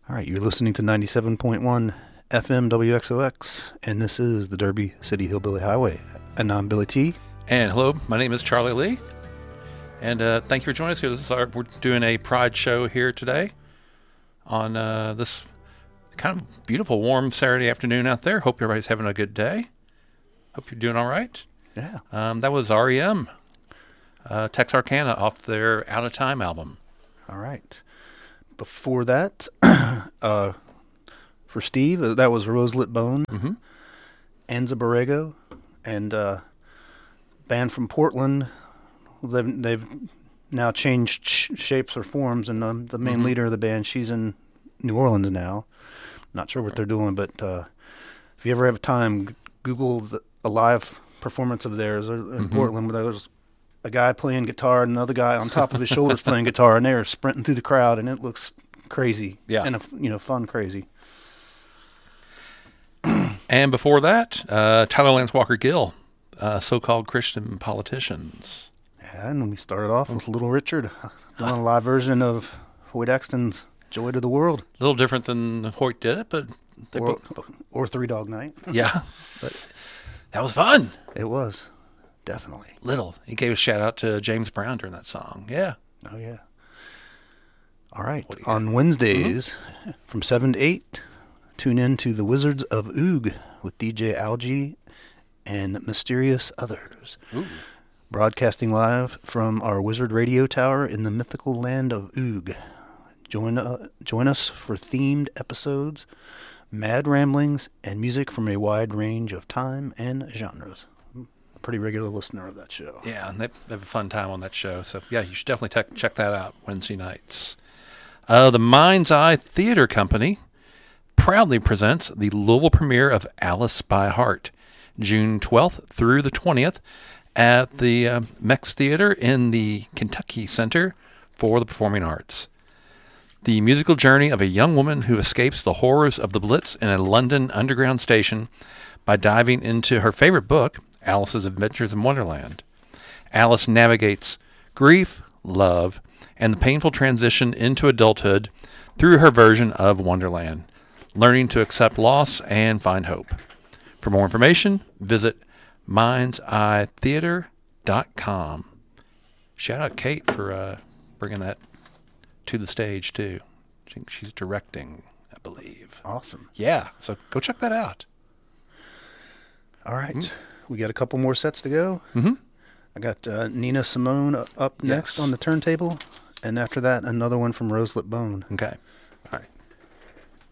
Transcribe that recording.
All right, you're listening to 97.1 FM WXOX, and this is the Derby City Hillbilly Highway. And I'm Billy T. And hello, my name is Charlie Lee. And thank you for joining us here. We're doing a Pride show here today on this kind of beautiful, warm Saturday afternoon out there. Hope everybody's having a good day. Hope you're doing all right. Yeah. That was REM, Texarkana, off their Out of Time album. All right. Before that, for Steve, that was Roselit Bone, Anza Borrego, and band from Portland. They've now changed shapes or forms, and the main leader of the band, she's in New Orleans now. Not sure what they're doing, but if you ever have time, Google a live performance of theirs in Portland, where there was a guy playing guitar and another guy on top of his shoulders playing guitar, and they're sprinting through the crowd, and it looks crazy. Yeah. And fun crazy. And before that, Tyler Lance Walker Gill, So-Called Christian Politicians. Yeah, and we started off with Little Richard, doing a live version of Hoyt Axton's Joy to the World. A little different than Hoyt did it, but or Three Dog Night. Yeah, but that was fun. It was, definitely. He gave a shout out to James Brown during that song. Yeah. Oh, yeah. All right. On Wednesdays from 7 to 8, tune in to The Wizards of Oog with DJ Algie and Mysterious Others. Ooh. Broadcasting live from our Wizard Radio Tower in the mythical land of Oog. Join us for themed episodes, mad ramblings, and music from a wide range of time and genres. A pretty regular listener of that show. Yeah, and they have a fun time on that show. So, yeah, you should definitely check that out Wednesday nights. The Mind's Eye Theater Company proudly presents the Louisville premiere of Alice by Heart, June 12th through the 20th at the Mex Theater in the Kentucky Center for the Performing Arts. The musical journey of a young woman who escapes the horrors of the Blitz in a London underground station by diving into her favorite book, Alice's Adventures in Wonderland. Alice navigates grief, love, and the painful transition into adulthood through her version of Wonderland, learning to accept loss and find hope. For more information, visit mindseyetheater.com. Shout out Kate for bringing that to the stage, too. I think she's directing, I believe. Awesome. Yeah, so go check that out. All right. We got a couple more sets to go. I got Nina Simone up next on the turntable, and after that, another one from Roselit Bone. Okay.